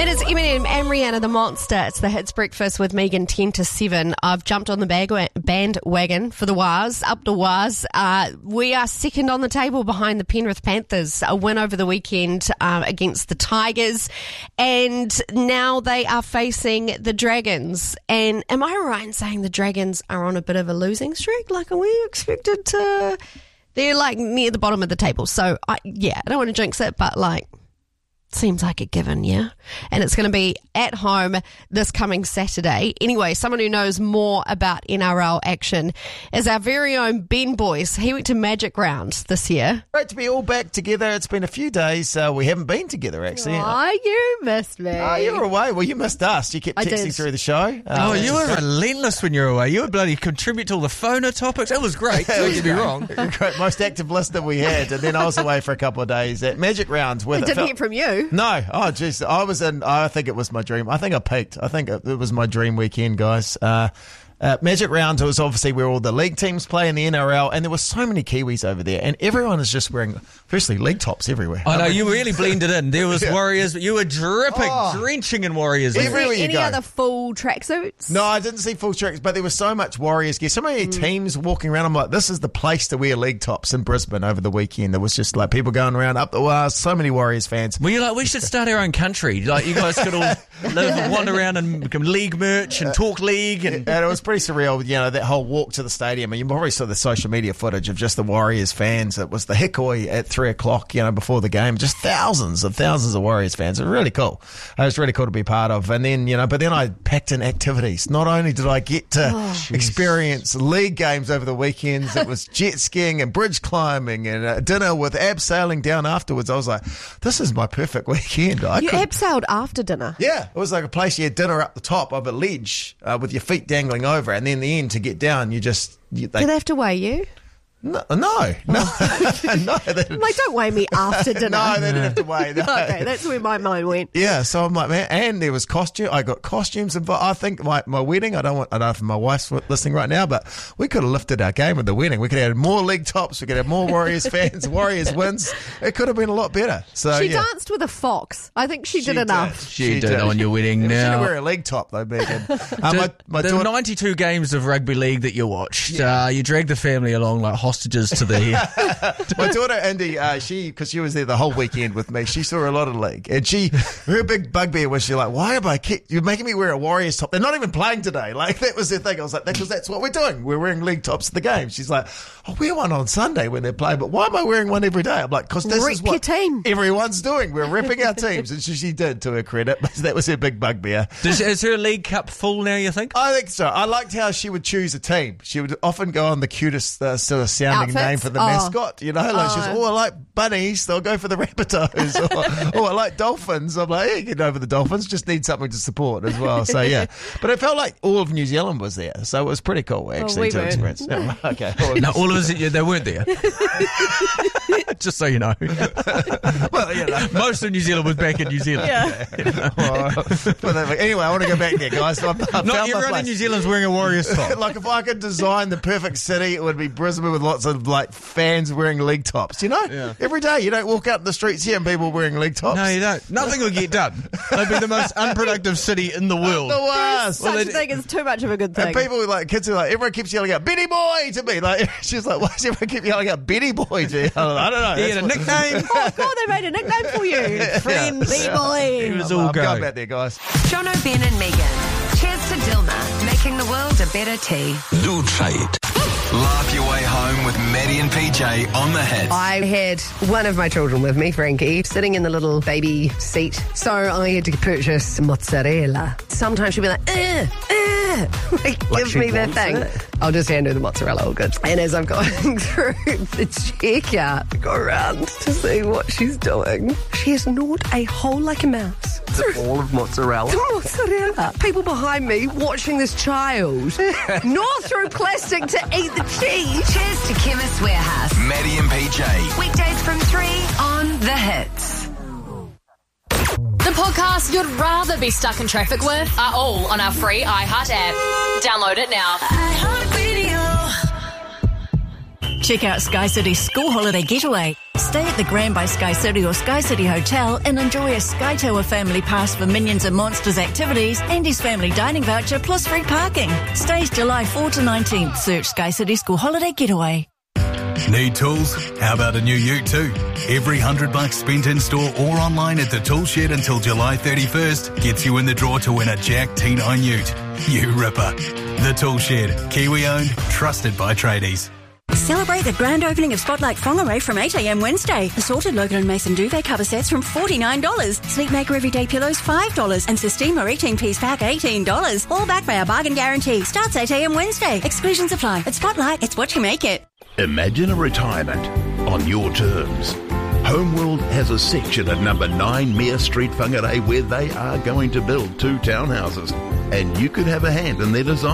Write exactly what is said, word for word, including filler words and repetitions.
It is Eminem and Rihanna the Monster. It's the Hits Breakfast with Megan, ten to seven. I've jumped on the bag- bandwagon for the Waz, up the Waz. Uh, we are second on the table behind the Penrith Panthers. A win over the weekend uh, against the Tigers. And now they are facing the Dragons. And am I right in saying the Dragons are on a bit of a losing streak? Like, are we expected to... They're like near the bottom of the table. So, I, yeah, I don't want to jinx it, but like... Seems like a given, yeah? And it's going to be at home this coming Saturday. Anyway, someone who knows more about N R L action is our very own Ben Boyce. He went to Magic Round this year. Great to be all back together. It's been a few days. Uh, we haven't been together, actually. Oh, you missed me. Oh, you were away. Well, you missed us. You kept I texting did. through the show. Uh, Oh, you were relentless when you were away. You would bloody contribute to all the phono topics. That was great. Don't get me wrong. Great, most active listener we had. And then I was away for a couple of days at Magic Rounds. With I didn't hear from you. No. Oh, jeez. I was in, I think it was my dream. I think I peaked. I think it was my dream weekend, guys. Uh, Uh, Magic Round was obviously where all the league teams play in the N R L, and there were so many Kiwis over there, and everyone is just wearing, firstly, league tops everywhere. I know, I mean, you really blended in. There was Yeah. Warriors, but you were dripping, Oh. drenching in Warriors. Every- Was there Everywhere you any go. other full tracksuits? No, I didn't see full tracks, but there was so much Warriors gear. So many teams walking around. I'm like, this is the place to wear league tops in Brisbane over the weekend. There was just like people going around up the wires. So many Warriors fans. Were you like, we should start our own country? Like, you guys could all live and wander around and become league merch and talk league. And And it was pretty surreal, you know, that whole walk to the stadium. And you probably saw the social media footage of just the Warriors fans. It was the hikoi at three o'clock, you know, before the game. Just thousands of thousands of Warriors fans. It was really cool. It was really cool to be part of. And then, you know, but then I packed in activities. Not only did I get to Oh. experience league games over the weekends, it was jet skiing and bridge climbing and uh, dinner with abseiling down afterwards. I was like, this is my perfect weekend. I You could- abseiled after dinner. Yeah, it was like a place you had dinner up the top of a ledge uh, with your feet dangling over, and then the end to get down, you just you, they, Did they have to weigh you? no, no, no, no, they didn't, Like, don't weigh me after dinner. no, they didn't have to weigh. No. Okay, that's where my mind went. Yeah, so I'm like, man, and there was costume. I got costumes involved. I think my, my wedding. I don't want. I don't know if my wife's listening right now, but we could have lifted our game at the wedding. We could have had more league tops. We could have more Warriors fans. Warriors wins. It could have been a lot better. So She yeah. danced with a fox. I think she, She did enough. did. She did on your wedding Yeah, she now. didn't wear a league top though, Megan. Uh, my, the my the daughter- ninety-two games of rugby league that you watched, uh, you dragged the family along like hostages to the... My daughter Indy, uh, she because she was there the whole weekend with me. She saw a lot of league, and she her big bugbear was she like, why am I? Keep, you're making me wear a Warriors top. They're not even playing today. Like that was the thing. I was like, because that's what we're doing. We're wearing league tops at the game. She's like, I'll wear one on Sunday when they're playing, but why am I wearing one every day? I'm like, because this Rep is what your team. everyone's doing. We're repping our teams, and she, she did to her credit. But that was her big bugbear. Does, is her league cup full now, you think? I think so. I liked how she would choose a team. She would often go on the cutest uh, sort of sounding Outfits? name for the Oh. mascot. You know, like she's, Oh. oh, I like bunnies, so I'll go for the Rabbitohs. or, oh, I like dolphins. I'm like, yeah, you can go for the dolphins. Just need something to support as well. So yeah, but it felt like all of New Zealand was there, so it was pretty cool actually we to weren't. experience. No, okay, No, all of us, yeah, they weren't there. Just so you know. well, you know. Most of New Zealand was back in New Zealand. Well, but anyway, I want to go back there, guys. So I, I Not found my everyone in place. New Zealand's wearing a Warriors top. Like if I could design the perfect city, it would be Brisbane with lots of like fans wearing league tops. You know, Yeah. every day you don't walk out in the streets here and people wearing league tops. No, you don't. Nothing will get done. It'll be the most unproductive city in the world. The worst. Such Well, a it- thing is too much of a good thing. And people were like, kids are like, everyone keeps yelling out, Benny Boy to me. Like, she's like, why does everyone keep yelling out Benny Boy to you? I don't know. He had a That's what- nickname. Oh, God, they made a nickname for you. Friends. B-boy. It was I'm, all I'm go. going back there, guys. Jono, Ben and Megan. Cheers to Dilma, making the world a better tea. Do try it. Laugh your way home with Maddie and P J on the Hits. I had one of my children with me, Frankie, sitting in the little baby seat. So I had to purchase mozzarella. Sometimes she'd be like, eh, eh. Like, Like give she me that wants thing. it. I'll just hand her the mozzarella, all good. And as I'm going through the checkout, I go around to see what she's doing. She has gnawed a hole like a mouse. All of mozzarella. Mozzarella. People behind me watching this child gnaw through plastic to eat the cheese. Cheers to Chemist Warehouse. Maddie and P J. Weekdays from three on The Hits. The podcasts you'd rather be stuck in traffic with are all on our free iHeart app. Download it now. Check out Sky City's School Holiday Getaway. Stay at the Grand by Sky City or Sky City Hotel and enjoy a Sky Tower family pass for Minions and Monsters activities and his family dining voucher plus free parking. Stays July fourth to nineteenth. Search Sky City School Holiday Getaway. Need tools? How about a new ute too? Every hundred bucks spent in store or online at the Tool Shed until July thirty-first gets you in the draw to win a Jack T nine ute. You ripper. The Tool Shed. Kiwi owned, trusted by tradies. Celebrate the grand opening of Spotlight Whangarei from eight a.m. Wednesday. Assorted Logan and Mason duvet cover sets from forty-nine dollars. Sleepmaker everyday pillows five dollars. And Sistema eighteen-piece pack eighteen dollars. All backed by our bargain guarantee. Starts eight a.m. Wednesday. Exclusions apply. At Spotlight, it's what you make it. Imagine a retirement on your terms. Homeworld has a section at number nine Mere Street, Whangarei, where they are going to build two townhouses. And you could have a hand in their design.